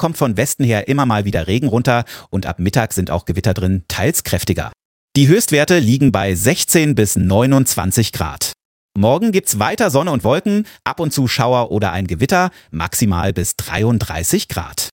kommt von Westen her immer mal wieder Regen runter und ab Mittag sind auch Gewitter drin, teils kräftiger. Die Höchstwerte liegen bei 16 bis 29 Grad. Morgen gibt's weiter Sonne und Wolken, ab und zu Schauer oder ein Gewitter, maximal bis 33 Grad.